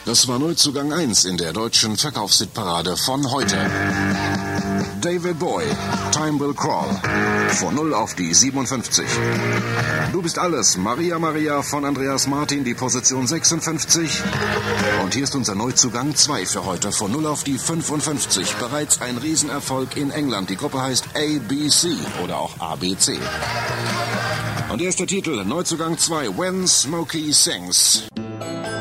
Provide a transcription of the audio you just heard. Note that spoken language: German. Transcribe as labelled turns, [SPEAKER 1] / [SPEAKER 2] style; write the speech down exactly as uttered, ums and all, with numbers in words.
[SPEAKER 1] Das war Neuzugang eins in der deutschen Verkaufshitparade von heute. David Bowie, Time Will Crawl. Von null auf die siebenundfünfzig. Du bist alles, Maria Maria von Andreas Martin, die Position sechsundfünfzig. Und hier ist unser Neuzugang zwei für heute, von null auf die fünfundfünfzig. Bereits ein Riesenerfolg in England. Die Gruppe heißt A B C oder auch A B C. Und hier ist der Titel, Neuzugang zwei, When Smokey Sings.